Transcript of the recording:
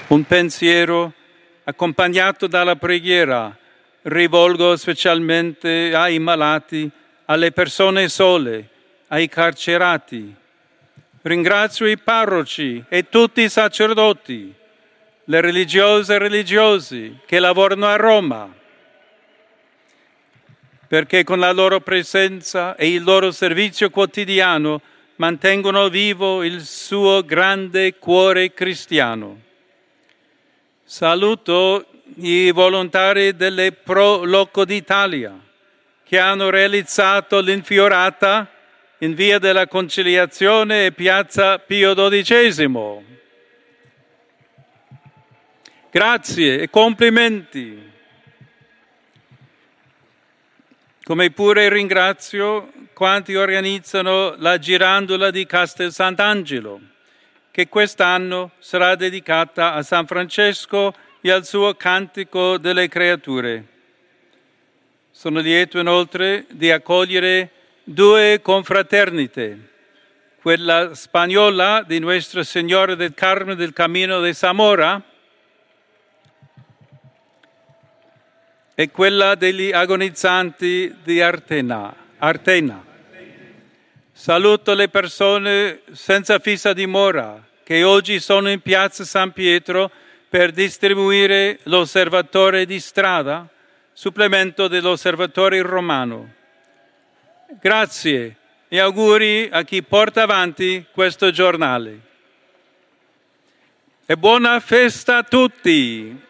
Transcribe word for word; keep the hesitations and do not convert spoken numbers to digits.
Un pensiero accompagnato dalla preghiera rivolgo specialmente ai malati, alle persone sole, ai carcerati. Ringrazio i parroci e tutti i sacerdoti, le religiose e religiosi che lavorano a Roma, perché con la loro presenza e il loro servizio quotidiano mantengono vivo il suo grande cuore cristiano. Saluto i volontari delle Pro Loco d'Italia che hanno realizzato l'infiorata in Via della Conciliazione e Piazza Pio dodicesimo. Grazie e complimenti. Come pure ringrazio quanti organizzano la girandola di Castel Sant'Angelo, che quest'anno sarà dedicata a San Francesco e al suo Cantico delle Creature. Sono lieto inoltre di accogliere due confraternite, quella spagnola di Nuestra Signora del Carmen del Camino de Zamora e quella degli agonizzanti di Artena. Artena. Saluto le persone senza fissa dimora che oggi sono in piazza San Pietro per distribuire l'osservatore di strada, supplemento dell'osservatore romano. Grazie e auguri a chi porta avanti questo giornale. E buona festa a tutti!